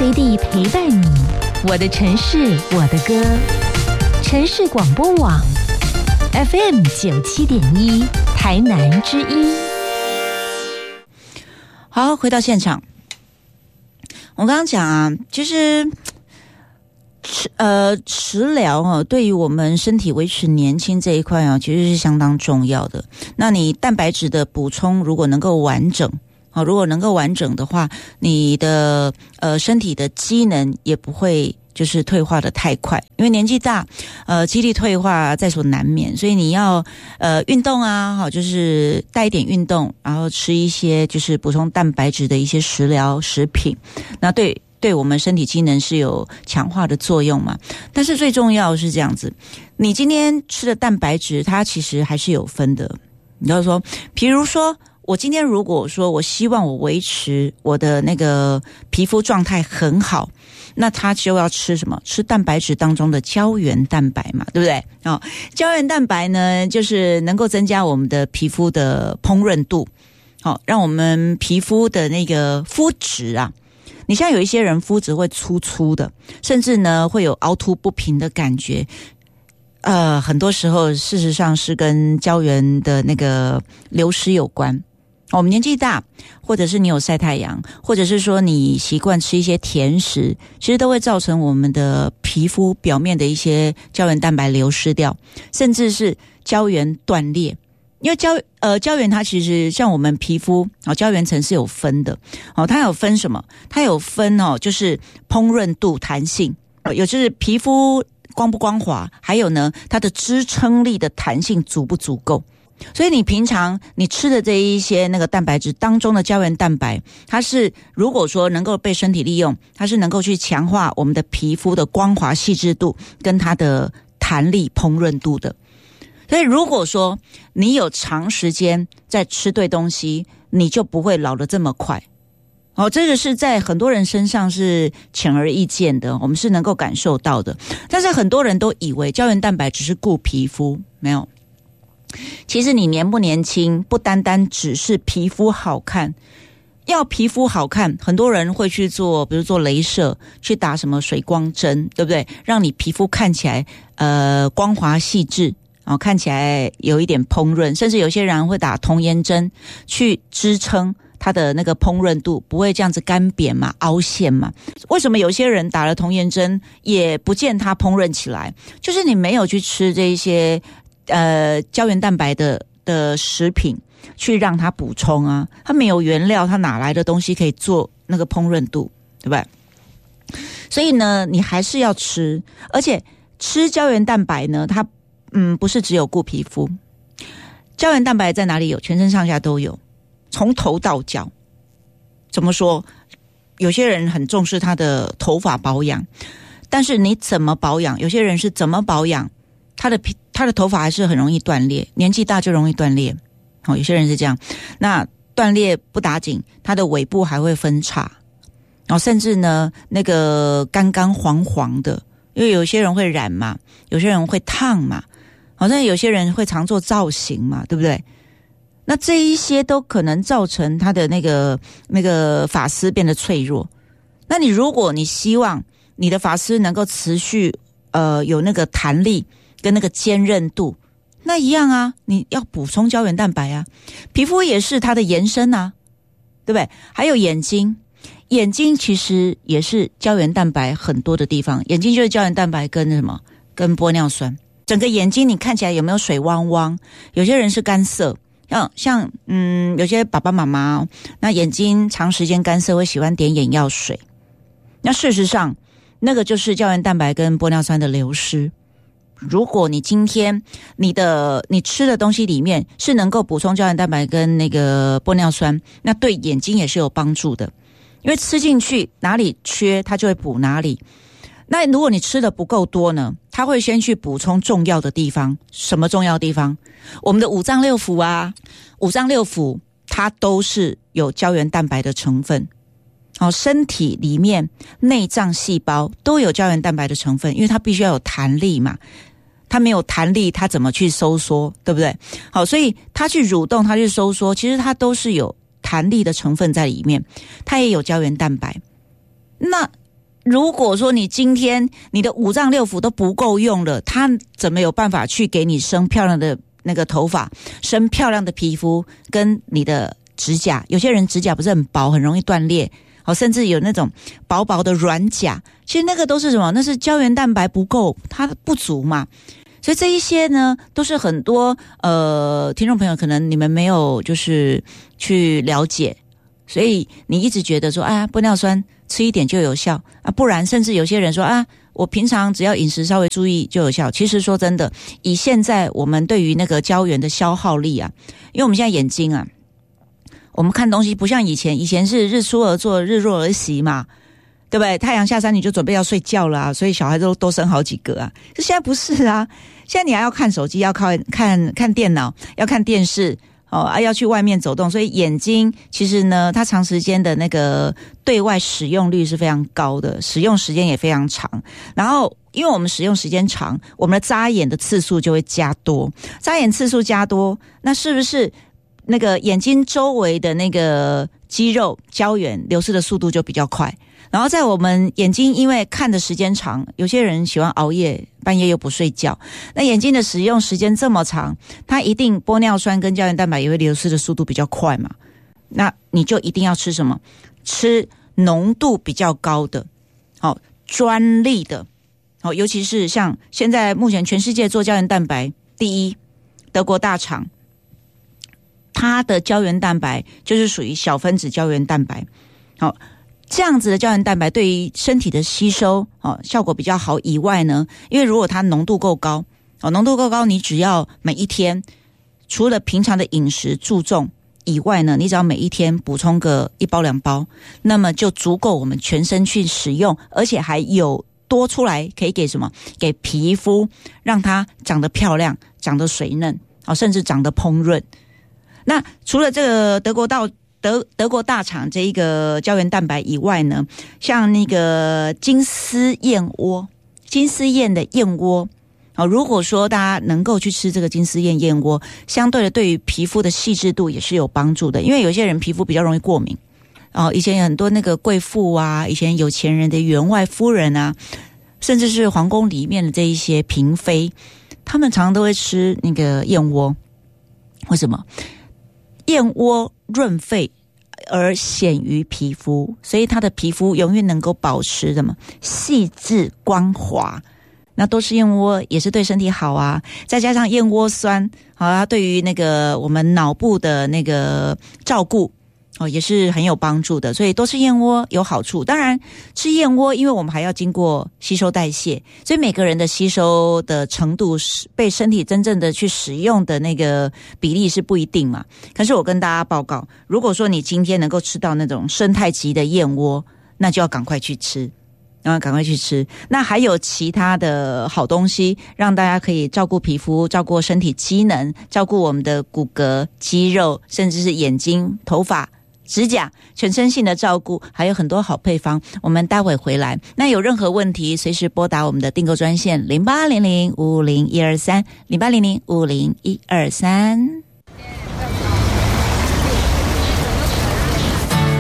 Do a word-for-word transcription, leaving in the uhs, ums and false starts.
随地陪伴你，我的城市，我的歌。城市广播网 F M 九七点一，台南之音。 好，回到现场，我刚刚讲啊，其实呃食疗哦，对于我们身体维持年轻这一块啊，其实是相当重要的。那你蛋白质的补充如果能够完整，好，如果能够完整的话，你的呃身体的机能也不会就是退化的太快，因为年纪大，呃，肌力退化在所难免，所以你要呃运动啊，好，就是带一点运动，然后吃一些就是补充蛋白质的一些食疗食品，那对对我们身体机能是有强化的作用嘛。但是最重要的是这样子，你今天吃的蛋白质，它其实还是有分的。你要说，比如说，我今天如果说我希望我维持我的那个皮肤状态很好，那他就要吃什么？吃蛋白质当中的胶原蛋白嘛，对不对？哦，胶原蛋白呢，就是能够增加我们的皮肤的烹饪度，好，哦，让我们皮肤的那个肤质啊，你像有一些人肤质会粗粗的，甚至呢会有凹凸不平的感觉。呃，很多时候事实上是跟胶原的那个流失有关。我们年纪大，或者是你有晒太阳，或者是说你习惯吃一些甜食，其实都会造成我们的皮肤表面的一些胶原蛋白流失掉，甚至是胶原断裂。因为胶呃胶原它其实像我们皮肤哦，胶原层是有分的哦，它有分什么？它有分哦，就是烹饪度、弹性，有就是皮肤光不光滑，还有呢它的支撑力的弹性足不足够。所以你平常你吃的这一些那个蛋白质当中的胶原蛋白，它是如果说能够被身体利用，它是能够去强化我们的皮肤的光滑细致度跟它的弹力烹饪度的。所以如果说你有长时间在吃对东西，你就不会老得这么快。哦，这个是在很多人身上是显而易见的，我们是能够感受到的。但是很多人都以为胶原蛋白只是顾皮肤，没有。其实你年不年轻，不单单只是皮肤好看，要皮肤好看，很多人会去做，比如做雷射，去打什么水光针，对不对？让你皮肤看起来呃光滑细致，哦，看起来有一点烹饪，甚至有些人会打童颜针去支撑它的那个烹饪度，不会这样子干瘪嘛、凹陷嘛。为什么有些人打了童颜针也不见它烹饪起来？就是你没有去吃这一些呃胶原蛋白的的食品去让它补充啊，它没有原料，它哪来的东西可以做那个烹饪度，对不对？所以呢，你还是要吃，而且吃胶原蛋白呢，它嗯不是只有顾皮肤，胶原蛋白在哪里有？全身上下都有，从头到脚。怎么说？有些人很重视他的头发保养，但是你怎么保养？有些人是怎么保养？他的皮他的头发还是很容易断裂，年纪大就容易断裂。哦，有些人是这样，那断裂不打紧，他的尾部还会分叉，然后甚至呢那个干干黄黄的，因为有些人会染嘛，有些人会烫嘛，好像有些人会常做造型嘛，对不对？那这一些都可能造成他的那个那个发丝变得脆弱。那你如果你希望你的发丝能够持续呃有那个弹力跟那个坚韧度，那一样啊，你要补充胶原蛋白啊。皮肤也是它的延伸啊，对不对？还有眼睛，眼睛其实也是胶原蛋白很多的地方，眼睛就是胶原蛋白跟什么？跟玻尿酸。整个眼睛你看起来有没有水汪汪？有些人是干涩，像像嗯，有些爸爸妈妈那眼睛长时间干涩会喜欢点眼药水，那事实上那个就是胶原蛋白跟玻尿酸的流失。如果你今天你的你吃的东西里面是能够补充胶原蛋白跟那个玻尿酸，那对眼睛也是有帮助的，因为吃进去哪里缺它就会补哪里。那如果你吃的不够多呢，它会先去补充重要的地方。什么重要的地方？我们的五脏六腑啊，五脏六腑它都是有胶原蛋白的成分。哦，身体里面内脏细胞都有胶原蛋白的成分，因为它必须要有弹力嘛。它没有弹力，它怎么去收缩，对不对？好，所以它去蠕动，它去收缩，其实它都是有弹力的成分在里面，它也有胶原蛋白。那如果说你今天你的五脏六腑都不够用了，它怎么有办法去给你生漂亮的那个头发，生漂亮的皮肤跟你的指甲？有些人指甲不是很薄，很容易断裂，好，甚至有那种薄薄的软甲，其实那个都是什么？那是胶原蛋白不够，它不足嘛。所以这一些呢，都是很多呃听众朋友可能你们没有就是去了解，所以你一直觉得说，啊，玻尿酸吃一点就有效啊，不然甚至有些人说啊，我平常只要饮食稍微注意就有效。其实说真的，以现在我们对于那个胶原的消耗力啊，因为我们现在眼睛啊，我们看东西不像以前，以前是日出而作，日落而息嘛。对不对？太阳下山你就准备要睡觉了啊，所以小孩都都生好几个啊。可现在不是啊，现在你还要看手机，要看看看电脑，要看电视哦，啊要去外面走动，所以眼睛其实呢，它长时间的那个对外使用率是非常高的，使用时间也非常长。然后因为我们使用时间长，我们的眨眼的次数就会加多，眨眼次数加多，那是不是那个眼睛周围的那个肌肉胶原流失的速度就比较快？然后在我们眼睛因为看的时间长，有些人喜欢熬夜，半夜又不睡觉，那眼睛的使用时间这么长，它一定玻尿酸跟胶原蛋白也会流失的速度比较快嘛。那你就一定要吃什么？吃浓度比较高的，好，专利的，好，尤其是像现在目前全世界做胶原蛋白第一，德国大厂，它的胶原蛋白就是属于小分子胶原蛋白，好。这样子的胶原蛋白对于身体的吸收哦效果比较好以外呢，因为如果它浓度够高哦，浓度够高，你只要每一天除了平常的饮食注重以外呢，你只要每一天补充个一包两包，那么就足够我们全身去使用，而且还有多出来可以给什么？给皮肤让它长得漂亮，长得水嫩，哦，甚至长得蓬润。那除了这个德国到德德国大厂这一个胶原蛋白以外呢，像那个金丝燕窝，金丝燕的燕窝，好，如果说大家能够去吃这个金丝燕燕窝，相对的对于皮肤的细致度也是有帮助的，因为有些人皮肤比较容易过敏。哦，以前有很多那个贵妇啊，以前有钱人的员外夫人啊，甚至是皇宫里面的这一些嫔妃，他们常常都会吃那个燕窝。为什么？燕窝润肺而显于皮肤，所以它的皮肤永远能够保持什么细致光滑。那多吃燕窝也是对身体好啊，再加上燕窝酸，好啊，对于那个我们脑部的那个照顾哦，也是很有帮助的，所以多吃燕窝有好处。当然吃燕窝因为我们还要经过吸收代谢，所以每个人的吸收的程度被身体真正的去使用的那个比例是不一定嘛。可是我跟大家报告，如果说你今天能够吃到那种生态级的燕窝，那就要赶快去吃，然后赶快去吃。那还有其他的好东西，让大家可以照顾皮肤，照顾身体机能，照顾我们的骨骼、肌肉，甚至是眼睛、头发、指甲，全身性的照顾，还有很多好配方。我们待会回来，那有任何问题随时拨打我们的订购专线零八零零五零一二三零八零零五零一二三。